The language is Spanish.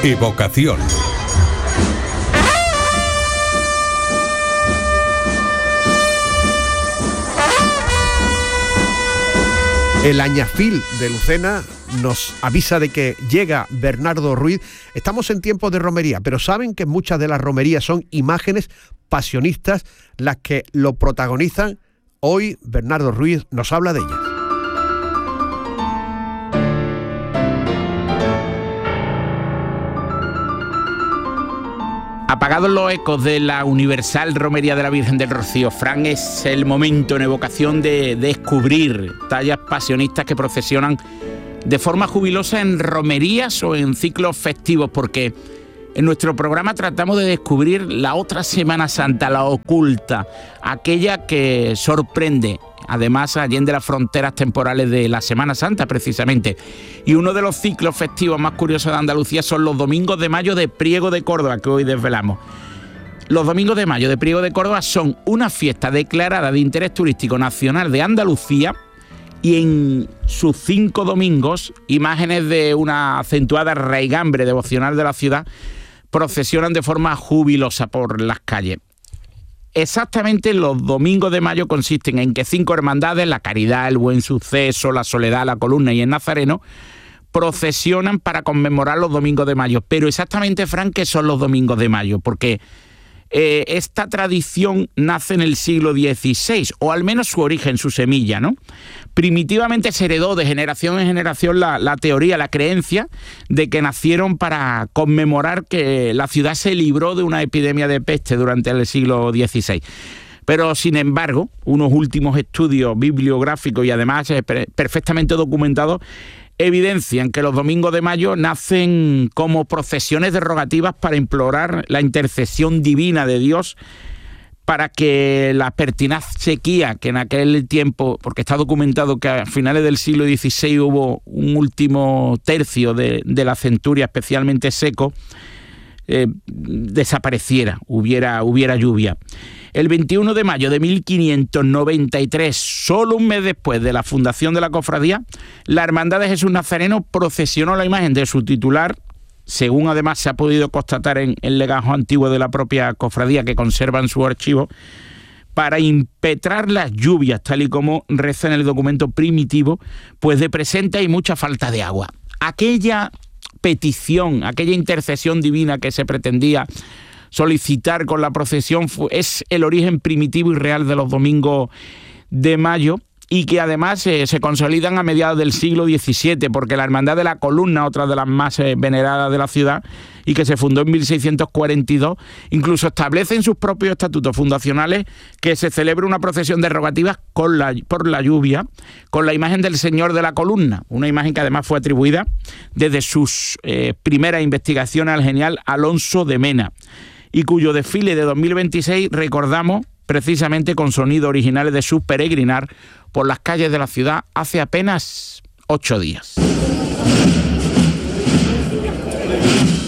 Evocación. El Añafil de Lucena nos avisa de que llega Bernardo Ruiz. Estamos en tiempos de romería, pero saben que muchas de las romerías son imágenes pasionistas las que lo protagonizan. Hoy Bernardo Ruiz nos habla de ellas. Apagados los ecos de la universal romería de la Virgen del Rocío, Fran, es el momento en evocación de descubrir tallas pasionistas que procesionan de forma jubilosa en romerías o en ciclos festivos, porque en nuestro programa tratamos de descubrir la otra Semana Santa, la oculta, aquella que sorprende, además allende las fronteras temporales de la Semana Santa precisamente. Y uno de los ciclos festivos más curiosos de Andalucía son los Domingos de Mayo de Priego de Córdoba, que hoy desvelamos. Los Domingos de Mayo de Priego de Córdoba son una fiesta declarada de interés turístico nacional de Andalucía, y en sus 5 domingos, imágenes de una acentuada raigambre devocional de la ciudad procesionan de forma jubilosa por las calles. Exactamente, los Domingos de Mayo consisten en que 5 hermandades, la Caridad, el Buen Suceso, la Soledad, la Columna y el Nazareno, procesionan para conmemorar los Domingos de Mayo. Pero exactamente, Fran, ¿qué son los Domingos de Mayo? Porque esta tradición nace en el siglo XVI, o al menos su origen, su semilla, ¿no? Primitivamente se heredó de generación en generación la teoría, la creencia de que nacieron para conmemorar que la ciudad se libró de una epidemia de peste durante el siglo XVI. Pero, sin embargo, unos últimos estudios bibliográficos y además perfectamente documentados evidencian que los Domingos de Mayo nacen como procesiones de rogativas para implorar la intercesión divina de Dios para que la pertinaz sequía que en aquel tiempo, porque está documentado que a finales del siglo XVI hubo un último tercio de la centuria especialmente seco, desapareciera, hubiera lluvia. El 21 de mayo de 1593, solo un mes después de la fundación de la cofradía, la Hermandad de Jesús Nazareno procesionó la imagen de su titular, según además se ha podido constatar en el legajo antiguo de la propia cofradía que conserva en su archivo, para impetrar las lluvias, tal y como reza en el documento primitivo, pues de presente hay mucha falta de agua. Aquella petición, aquella intercesión divina que se pretendía solicitar con la procesión es el origen primitivo y real de los Domingos de Mayo, y que además se consolidan a mediados del siglo XVII, porque la Hermandad de la Columna, otra de las más veneradas de la ciudad, y que se fundó en 1642, incluso establece en sus propios estatutos fundacionales que se celebre una procesión de rogativas por la lluvia, con la imagen del Señor de la Columna, una imagen que además fue atribuida desde sus primeras investigaciones al genial Alonso de Mena, y cuyo desfile de 2026 recordamos precisamente con sonidos originales de su peregrinar por las calles de la ciudad hace apenas 8 días.